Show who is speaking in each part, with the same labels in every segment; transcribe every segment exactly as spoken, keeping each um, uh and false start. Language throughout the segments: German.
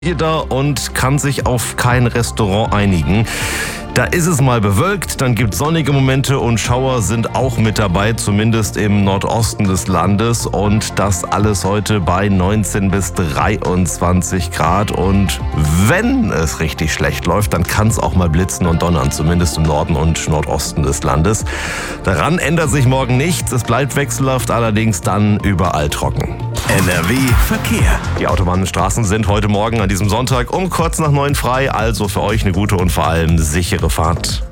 Speaker 1: Hier da und kann sich auf kein Restaurant einigen. Da ist es mal bewölkt, dann gibt es sonnige Momente und Schauer sind auch mit dabei, zumindest im Nordosten des Landes. Und das alles heute bei neunzehn bis dreiundzwanzig Grad. Und wenn es richtig schlecht läuft, dann kann es auch mal blitzen und donnern, zumindest im Norden und Nordosten des Landes. Daran ändert sich morgen nichts, es bleibt wechselhaft, allerdings dann überall trocken.
Speaker 2: N R W Verkehr.
Speaker 1: Die Autobahnen und Straßen sind heute Morgen an diesem Sonntag um kurz nach neun frei, also für euch eine gute und vor allem sichere Fahrt.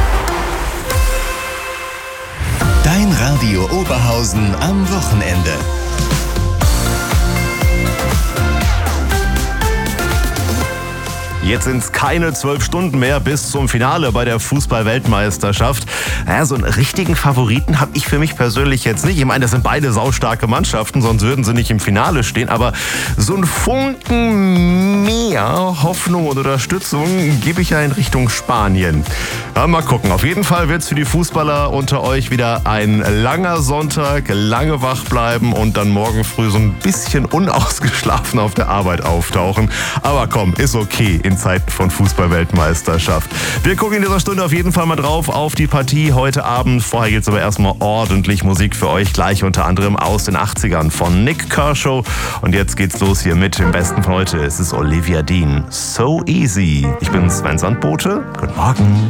Speaker 2: Dein Radio Oberhausen am Wochenende.
Speaker 1: Jetzt sind es keine zwölf Stunden mehr bis zum Finale bei der Fußball-Weltmeisterschaft. Naja, so einen richtigen Favoriten habe ich für mich persönlich jetzt nicht. Ich meine, das sind beide saustarke Mannschaften, sonst würden sie nicht im Finale stehen. Aber so einen Funken mehr Hoffnung und Unterstützung gebe ich ja in Richtung Spanien. Ja, mal gucken. Auf jeden Fall wird es für die Fußballer unter euch wieder ein langer Sonntag, lange wach bleiben und dann morgen früh so ein bisschen unausgeschlafen auf der Arbeit auftauchen. Aber komm, ist okay in Zeiten von Fußball-Weltmeisterschaft. Wir gucken in dieser Stunde auf jeden Fall mal drauf auf die Partie heute Abend. Vorher gibt es aber erstmal ordentlich Musik für euch, gleich unter anderem aus den achtzigern von Nik Kershaw. Und jetzt geht's los hier mit dem Besten von heute. Es ist Olivia Dean. So Easy. Ich bin Sven Sandbote. Guten Morgen.